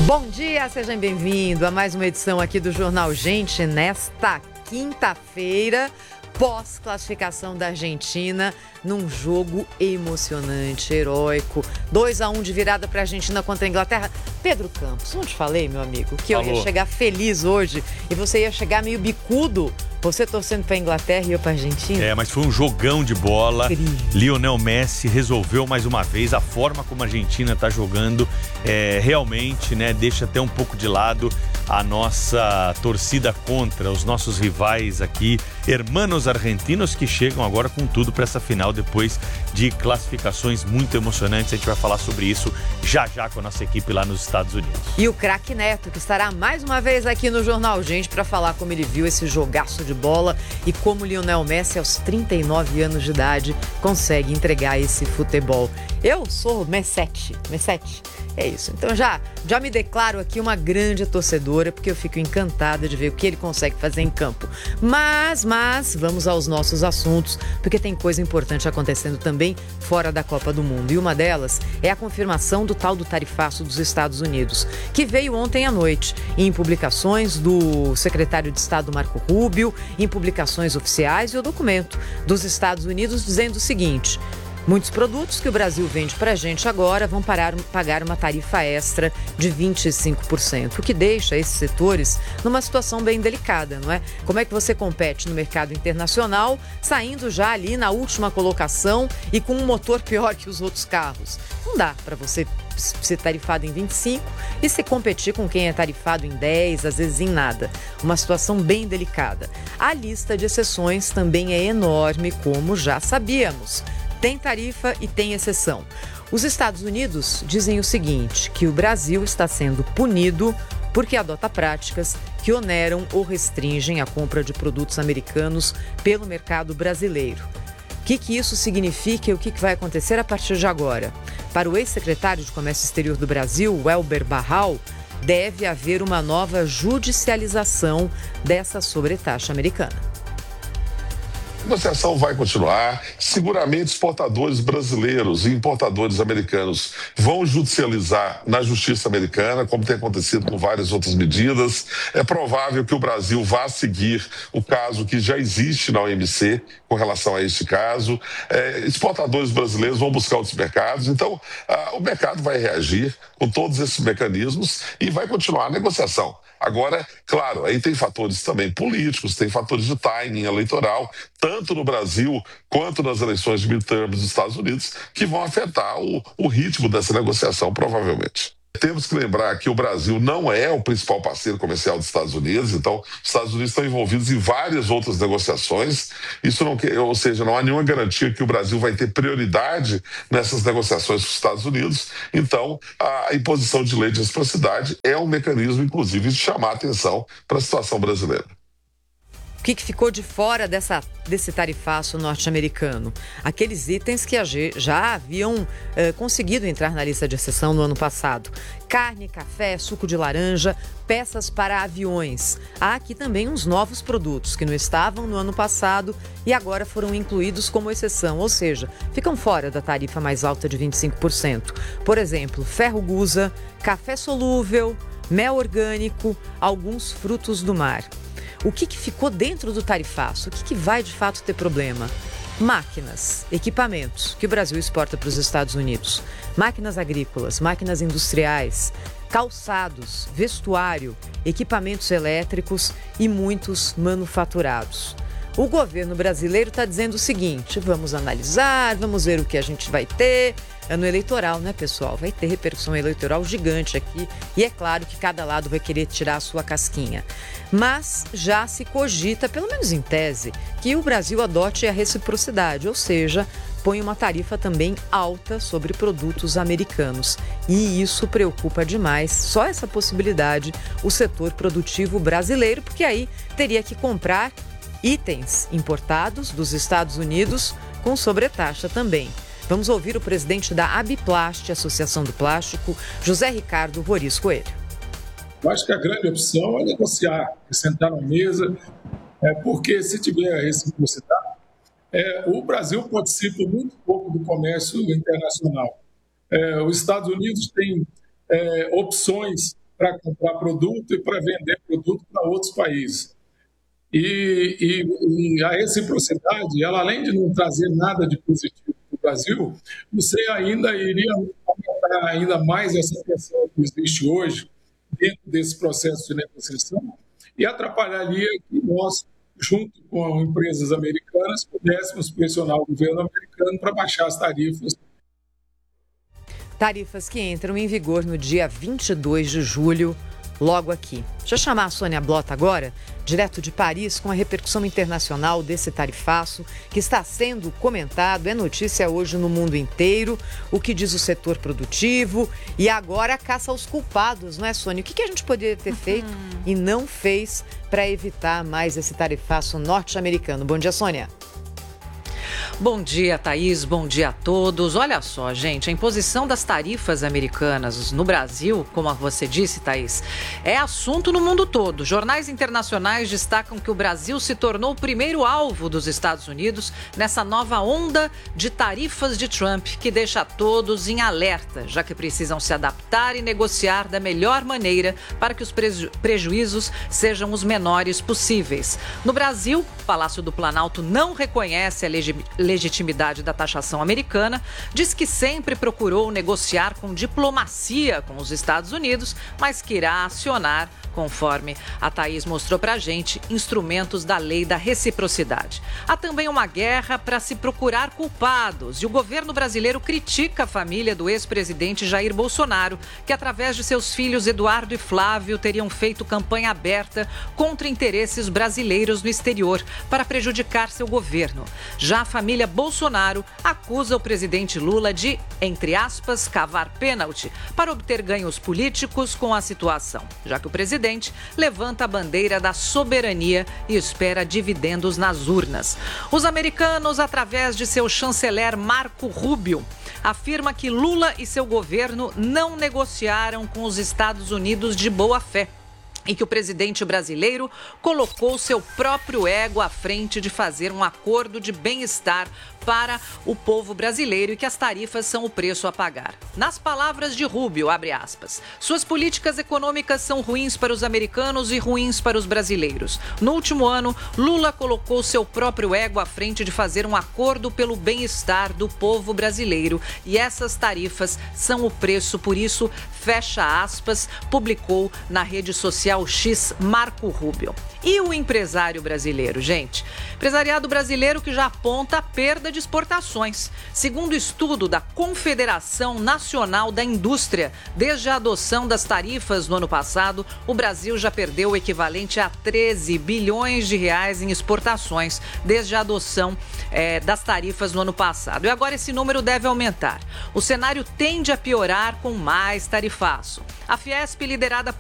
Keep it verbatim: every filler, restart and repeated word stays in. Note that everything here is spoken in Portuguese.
Bom dia, seja bem-vindo a mais uma edição aqui do Jornal Gente nesta quinta-feira, pós-classificação da Argentina, num jogo emocionante, heróico. dois a um de virada para a Argentina contra a Inglaterra. Pedro Campos, não te falei, meu amigo, que eu Falou. ia chegar feliz hoje e você ia chegar meio bicudo, você torcendo para a Inglaterra e eu para a Argentina? É, mas foi um jogão de bola. Incrível. Lionel Messi resolveu mais uma vez. A forma como a Argentina está jogando é, realmente, né, deixa até um pouco de lado a nossa torcida contra os nossos rivais aqui, hermanos argentinos, que chegam agora com tudo para essa final depois de classificações muito emocionantes. A gente vai falar sobre isso já já com a nossa equipe lá nos Estados Unidos. E o craque Neto, que estará mais uma vez aqui no Jornal Gente para falar como ele viu esse jogaço de bola e como o Lionel Messi, aos trinta e nove anos de idade, consegue entregar esse futebol. Eu sou Messete, Messete, é isso. Então já, já me declaro aqui uma grande torcedora, porque eu fico encantada de ver o que ele consegue fazer em campo. Mas, mas, vamos aos nossos assuntos, porque tem coisa importante acontecendo também fora da Copa do Mundo. E uma delas é a confirmação do tal do tarifaço dos Estados Unidos, que veio ontem à noite em publicações do secretário de Estado Marco Rubio, em publicações oficiais e o documento dos Estados Unidos dizendo o seguinte: muitos produtos que o Brasil vende para a gente agora vão parar, pagar uma tarifa extra de vinte e cinco por cento, o que deixa esses setores numa situação bem delicada, não é? Como é que você compete no mercado internacional, saindo já ali na última colocação e com um motor pior que os outros carros? Não dá para você ser tarifado em vinte e cinco e se competir com quem é tarifado em dez, às vezes em nada. Uma situação bem delicada. A lista de exceções também é enorme, como já sabíamos. Tem tarifa e tem exceção. Os Estados Unidos dizem o seguinte, que o Brasil está sendo punido porque adota práticas que oneram ou restringem a compra de produtos americanos pelo mercado brasileiro. O que, que isso significa e o que, que vai acontecer a partir de agora? Para o ex-secretário de Comércio Exterior do Brasil, Welber Barral, deve haver uma nova judicialização dessa sobretaxa americana. A negociação vai continuar. Seguramente exportadores brasileiros e importadores americanos vão judicializar na justiça americana, como tem acontecido com várias outras medidas. É provável que o Brasil vá seguir o caso que já existe na O M C com relação a este caso. É, exportadores brasileiros vão buscar outros mercados. Então, ah, o mercado vai reagir com todos esses mecanismos e vai continuar a negociação. Agora, claro, aí tem fatores também políticos, tem fatores de timing eleitoral, tanto no Brasil quanto nas eleições de midterms dos Estados Unidos, que vão afetar o, o ritmo dessa negociação, provavelmente. Temos que lembrar que o Brasil não é o principal parceiro comercial dos Estados Unidos, então os Estados Unidos estão envolvidos em várias outras negociações. Isso não quer, ou seja, não há nenhuma garantia que o Brasil vai ter prioridade nessas negociações com os Estados Unidos. Então, a imposição de lei de reciprocidade é um mecanismo, inclusive, de chamar a atenção para a situação brasileira. O que, que ficou de fora dessa, desse tarifaço norte-americano? Aqueles itens que a G já haviam eh, conseguido entrar na lista de exceção no ano passado. Carne, café, suco de laranja, peças para aviões. Há aqui também uns novos produtos que não estavam no ano passado e agora foram incluídos como exceção, ou seja, ficam fora da tarifa mais alta de vinte e cinco por cento. Por exemplo, ferro gusa, café solúvel, mel orgânico, alguns frutos do mar. O que, que ficou dentro do tarifaço? O que, que vai de fato ter problema? Máquinas, equipamentos que o Brasil exporta para os Estados Unidos. Máquinas agrícolas, máquinas industriais, calçados, vestuário, equipamentos elétricos e muitos manufaturados. O governo brasileiro está dizendo o seguinte: vamos analisar, vamos ver o que a gente vai ter. Ano eleitoral, né, pessoal? Vai ter repercussão eleitoral gigante aqui e é claro que cada lado vai querer tirar a sua casquinha. Mas já se cogita, pelo menos em tese, que o Brasil adote a reciprocidade, ou seja, põe uma tarifa também alta sobre produtos americanos. E isso preocupa demais, só essa possibilidade, o setor produtivo brasileiro, porque aí teria que comprar itens importados dos Estados Unidos com sobretaxa também. Vamos ouvir o presidente da Abiplast, Associação do Plástico, José Ricardo Roriz Coelho. Eu acho que a grande opção é negociar, é sentar na mesa, é, porque se tiver reciprocidade, é, o Brasil participa muito pouco do comércio internacional. É, os Estados Unidos têm é, opções para comprar produto e para vender produto para outros países. E, e, e a reciprocidade, ela além de não trazer nada de positivo para o Brasil, você ainda iria aumentar ainda mais essa pressão que existe hoje dentro desse processo de negociação e atrapalharia que nós, junto com empresas americanas, pudéssemos pressionar o governo americano para baixar as tarifas. Tarifas que entram em vigor no dia vinte e dois de julho, logo aqui. Deixa eu chamar a Sônia Blota agora, direto de Paris, com a repercussão internacional desse tarifaço que está sendo comentado, é notícia hoje no mundo inteiro, o que diz o setor produtivo e agora a caça aos culpados, não é, Sônia? O que a gente poderia ter feito uhum. e não fez para evitar mais esse tarifaço norte-americano? Bom dia, Sônia. Bom dia, Thaís. Bom dia a todos. Olha só, gente, a imposição das tarifas americanas no Brasil, como você disse, Thaís, é assunto no mundo todo. Jornais internacionais destacam que o Brasil se tornou o primeiro alvo dos Estados Unidos nessa nova onda de tarifas de Trump, que deixa todos em alerta, já que precisam se adaptar e negociar da melhor maneira para que os preju- prejuízos sejam os menores possíveis. No Brasil, o Palácio do Planalto não reconhece a legitimação legitimidade da taxação americana, diz que sempre procurou negociar com diplomacia com os Estados Unidos, mas que irá acionar, conforme a Thaís mostrou pra gente, instrumentos da lei da reciprocidade. Há também uma guerra para se procurar culpados e o governo brasileiro critica a família do ex-presidente Jair Bolsonaro, que através de seus filhos Eduardo e Flávio teriam feito campanha aberta contra interesses brasileiros no exterior para prejudicar seu governo. Já a família Bolsonaro acusa o presidente Lula de, entre aspas, cavar pênalti para obter ganhos políticos com a situação, já que o presidente levanta a bandeira da soberania e espera dividendos nas urnas. Os americanos, através de seu chanceler Marco Rubio, afirma que Lula e seu governo não negociaram com os Estados Unidos de boa fé e que o presidente brasileiro colocou seu próprio ego à frente de fazer um acordo de bem-estar para o povo brasileiro e que as tarifas são o preço a pagar. Nas palavras de Rubio, abre aspas, suas políticas econômicas são ruins para os americanos e ruins para os brasileiros. No último ano, Lula colocou seu próprio ego à frente de fazer um acordo pelo bem-estar do povo brasileiro e essas tarifas são o preço, por isso, fecha aspas, publicou na rede social X Marco Rubio. E o empresário brasileiro, gente? Empresariado brasileiro que já aponta a perda de exportações. Segundo o estudo da Confederação Nacional da Indústria, desde a adoção das tarifas no ano passado, o Brasil já perdeu o equivalente a treze bilhões de reais em exportações, desde a adoção é, das tarifas no ano passado. E agora esse número deve aumentar. O cenário tende a piorar com mais tarifaço. A Fiesp, liderada